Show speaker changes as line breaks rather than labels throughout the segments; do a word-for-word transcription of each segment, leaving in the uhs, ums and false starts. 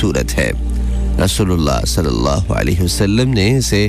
सूरत है। रसूलुल्लाह सल्लल्लाहु अलैहि वसल्लम ने इसे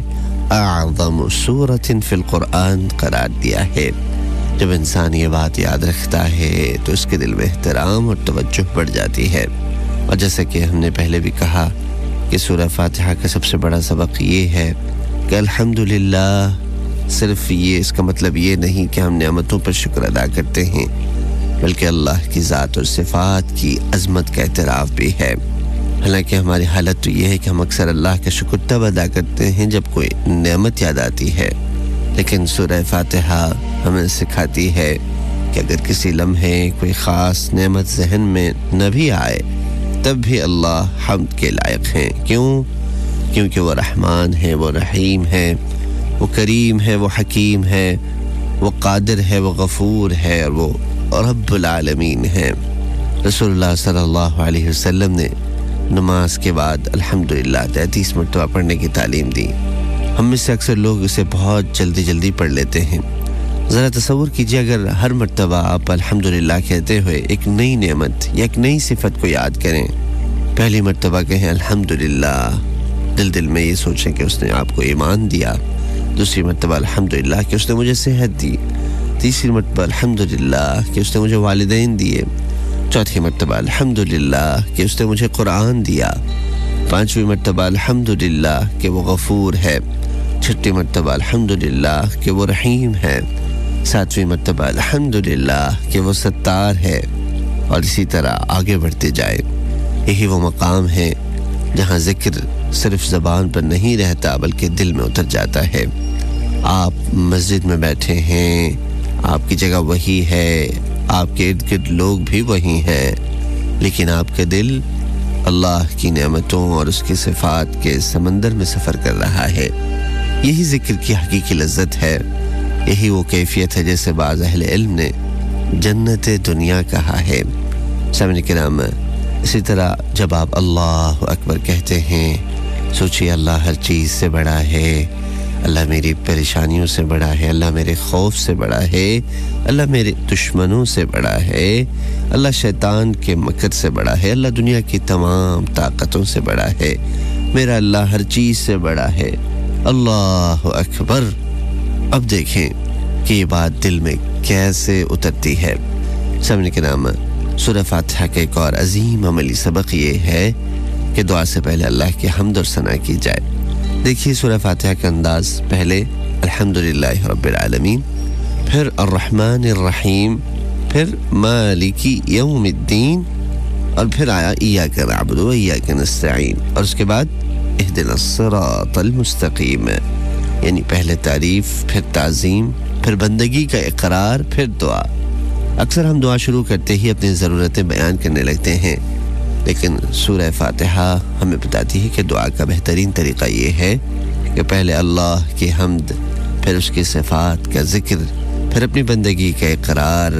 अअज़म सूरतिन फिल कुरान करार दिया है। जब इंसान ये बात याद रखता है तो उसके दिल में एहतराम और तवज्जो बढ़ जाती है। और जैसे कि हमने पहले भी कहा कि सूरह फातिहा का सबसे बड़ा सबक ये है कि अल्हम्दुलिल्लाह सिर्फ ये इसका मतलब ये नहीं कि हम नेमतों पर शुक्र अदा करते हैं, बल्कि अल्लाह की ज़ात और सिफ़ात की अज़मत का एतराफ़ भी है। हालांकि हमारी हालत तो ये है कि हम अक्सर अल्लाह का शुक्र तब अदा करते हैं जब कोई नेमत याद आती है, लेकिन सूरह फातिहा हमें सिखाती है कि अगर किसी लम्हे कोई ख़ास नेमत जहन में न भी आए तब भी अल्लाह हम्द के लायक हैं। क्यों? क्योंकि वो रहमान है, वो रहीम है, वो करीम है, वो हकीम है, वो कादिर है, वो गफूर है और वो रब्बुल आलमीन है। रसूलुल्लाह सल्लल्लाहु अलैहि वसल्लम ने नमाज के बाद अल्हम्दुलिल्लाह तैंतीस मरतबा पढ़ने की तालीम दी। हम में से अक्सर लोग इसे बहुत जल्दी जल्दी पढ़ लेते हैं। ज़रा तसव्वुर कीजिए अगर हर मरतबा आप अल्हम्दुलिल्लाह कहते हुए एक नई नेमत या एक नई सिफत को याद करें। पहली मरतबा कहें अल्हम्दुलिल्लाह, दिल दिल में ये सोचें कि उसने आपको ईमान दिया। दूसरी मरतबा अल्हम्दुलिल्लाह कि उसने मुझे सेहत दी। तीसरी मरतबा अल्हम्दुलिल्लाह कि उसने मुझे वालिदैन दिए। चौथी मरतबा अल्हम्दुलिल्लाह कि उसने मुझे कुरान दिया। पांचवी मरतबा अल्हम्दुलिल्लाह कि वो गफूर है। छठी मरतबा अल्हम्दुलिल्लाह कि वो रहीम है। सातवीं मरतबा अल्हम्दुलिल्लाह कि वो सत्तार है। और इसी तरह आगे बढ़ते जाए। यही वो मकाम है जहाँ ज़िक्र सिर्फ ज़बान पर नहीं रहता बल्कि दिल में उतर जाता है। आप मस्जिद में बैठे हैं, आपकी जगह वही है, आपके इर्द गिर्द लोग भी वही हैं, लेकिन आपका दिल अल्लाह की नेमतों और उसकी सिफ़ात के समंदर में सफ़र कर रहा है। यही ज़िक्र की हकीकी लज्जत है। यही वो कैफियत है जैसे बाज़ अहले इल्म ने जन्नत दुनिया कहा है। सामने किराम, इसी तरह जब आप अल्लाह अकबर कहते हैं, सोचिए अल्लाह हर चीज़ से बड़ा है, अल्लाह मेरी परेशानियों से बड़ा है, अल्लाह मेरे खौफ से बड़ा है, अल्लाह मेरे दुश्मनों से बड़ा है, अल्लाह शैतान के मकर से बड़ा है, अल्लाह दुनिया की तमाम ताकतों से बड़ा है, मेरा अल्लाह हर चीज़ से बड़ा है। अल्लाह अकबर। अब देखें कि ये बात दिल में कैसे उतरती है। सामने के नाम सूरह फातिहा का एक और अजीम अमली सबक ये है कि दुआ से पहले अल्लाह की हम्द और सना की जाए। देखिए सूरह फातिहा का अंदाज, पहले अल्हम्दुलिल्लाह रब्बिल आलमीन, फिर अर्रहमानिर रहीम, फिर मालिकी यौमिद्दीन, और फिर आया इय्याका नअबुदु व इय्याका नस्तईन, और उसके बाद इहदिनस सिरातल मुस्तकीम। यानी पहले तारीफ, फिर ताज़ीम, फिर बंदगी का इकरार, फिर दुआ। अक्सर हम दुआ शुरू करते ही अपनी ज़रूरतें बयान करने लगते हैं, लेकिन सूरह फातिहा हमें बताती है कि दुआ का बेहतरीन तरीक़ा ये है कि पहले अल्लाह की हम्द, फिर उसकी सिफ़ात का ज़िक्र, फिर अपनी बंदगी का इकरार,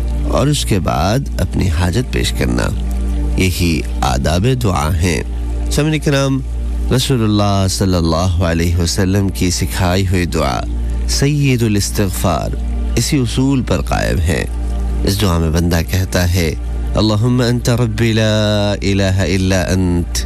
और उसके बाद अपनी हाजत पेश करना। यही आदाब दुआ हैं। सामने के नाम रसूलुल्लाह सल्लल्लाहु अलैहि वसल्लम की सिखाई हुई दुआ सय्यदुल इस्तिग़फ़ार इसी उसूल पर कायम है। इस दुआ में बंदा कहता है, अल्लाहुम्मा अंत रब्बी ला इलाहा इल्ला अंत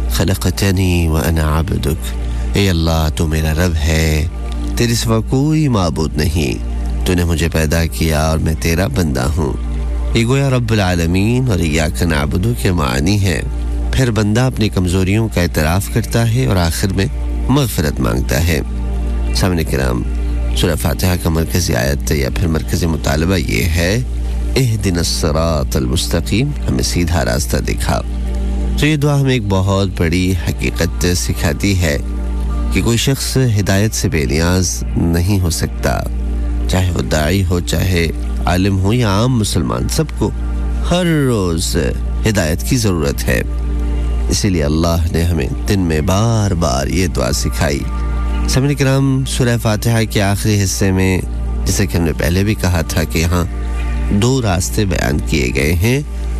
खलक़तनी व अना अब्दुक। ए अल्लाह, तू मेरा रब है, तेरे सिवा कोई माबूद नहीं, तूने मुझे पैदा किया और मैं तेरा बंदा हूँ। ये गोया रब्बुल आलमीन और इय्याका नअबुदु के मानी है। फिर बंदा अपनी कमज़ोरियों का एतराफ़ करता है और आखिर में मग़फ़िरत मांगता है। सामने किराम, सूरह फातिहा का मरकज़ी आयत या फिर मरकज़ी मुतालबा ये है, इहदिनस सिरातल मुस्तकीम, हमें सीधा रास्ता दिखा। तो ये दुआ हमें एक बहुत बड़ी हकीकत सिखाती है कि कोई शख्स हिदायत से बेनियाज नहीं हो सकता, चाहे वो दाई हो, चाहे आलिम हो या आम मुसलमान, सबको हर रोज़ हिदायत की ज़रूरत है। इसीलिए अल्लाह ने हमें दिन में बार बार ये दुआ सिखाई। सामने किराम, सूरह फातिहा के आखिरी हिस्से में, जैसे कि हमने पहले भी कहा था कि यहाँ दो रास्ते बयान किए गए हैं,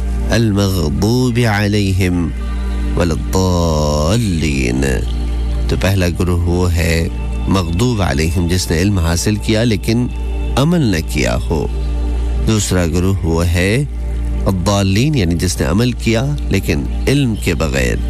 अल-मग़दूबि अलैहिम वलद्दाल्लीन। तो पहला गुरूह वो है मग़दूब अलैहिम, जिसने इल्म हासिल किया लेकिन अमल न किया हो। दूसरा गुरूह वो है अद्दाल्लीन, यानी जिसने अमल किया लेकिन इल्म के बगैर